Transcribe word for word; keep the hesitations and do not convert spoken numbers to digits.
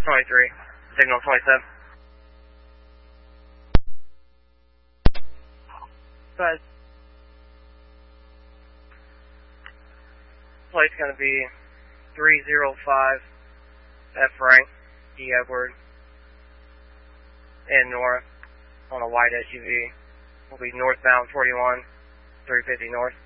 twenty-three, signal twenty-seven. But flight's going to be three zero five F Frank, D Edward, and north on a white S U V. We'll be northbound forty-one, three fifty north.